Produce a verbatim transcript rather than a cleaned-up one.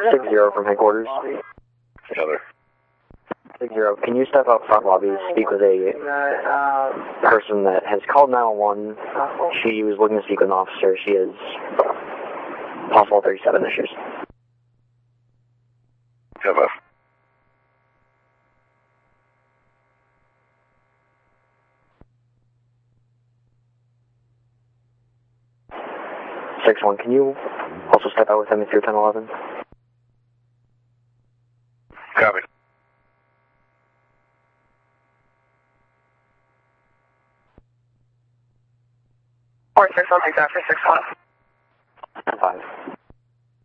Six zero from headquarters. Heather. Six zero. Can you step out front lobby, speak with a person that has called nine one one? She was looking to speak with an officer. She has possible thirty-seven issues. Heather. Six one. Can you also step out with them if you're ten eleven? Copy. Four six one six after six one. Five.